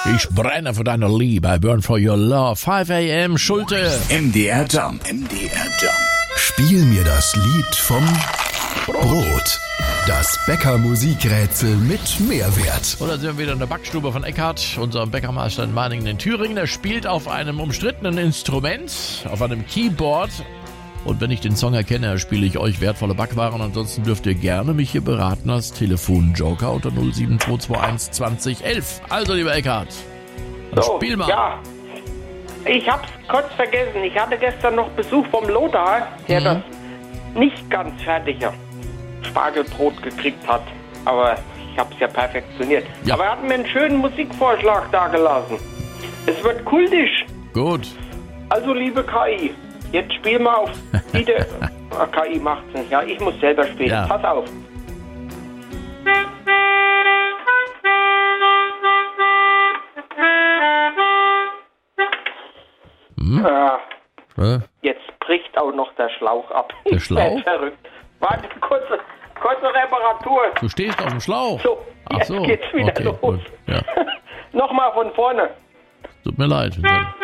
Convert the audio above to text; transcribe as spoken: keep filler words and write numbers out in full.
Ich brenne für deine Liebe. I burn for your love. five a.m. Schulte. M D R Jump. M D R Jump. Spiel mir das Lied vom Brot. Das Bäcker-Musikrätsel mit Mehrwert. Und da sind wir wieder in der Backstube von Eckhard, unserem Bäckermeister in Meiningen in Thüringen. Der spielt auf einem umstrittenen Instrument, auf einem Keyboard. Und wenn ich den Song erkenne, spiele ich euch wertvolle Backwaren. Ansonsten dürft ihr gerne mich hier beraten als Telefonjoker unter null sieben zwei zwei eins zwanzig elf. Also, lieber Eckhard, dann So, spiel mal. ja. Ich hab's kurz vergessen. Ich hatte gestern noch Besuch vom Lothar, der Mhm. das nicht ganz fertige Spargelbrot gekriegt hat. Aber ich hab's ja perfektioniert. Ja. Aber er hat mir einen schönen Musikvorschlag dagelassen. Es wird kultisch. Gut. Also, liebe K I, jetzt spiel mal auf die der Ah, K I macht's nicht. Ja, ich muss selber spielen. Ja. Pass auf. Hm? Ja. Äh, Jetzt bricht auch noch der Schlauch ab. Der Ich Schlauch? werd verrückt. Warte, kurze, kurze Reparatur. du stehst auf dem Schlauch. So, Ach jetzt so. geht's wieder Okay, los. gut. Ja. Nochmal von vorne. Tut mir leid. Vincent.